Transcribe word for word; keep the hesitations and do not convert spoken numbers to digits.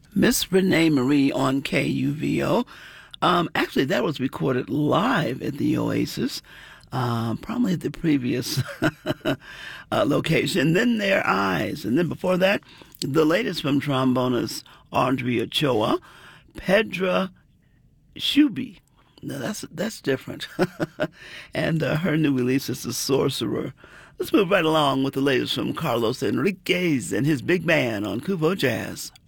Miss Renee Marie on K U V O. Um, actually, that was recorded live at the Oasis, um, probably at the previous uh, location. Then Their Eyes. And then before that, the latest from trombonist Audrey Ochoa, Pedra Shuby. Now that's that's different. and uh, her new release is The Sorcerer. Let's move right along with the latest from Carlos Enriquez and his big band on Kuvo Jazz.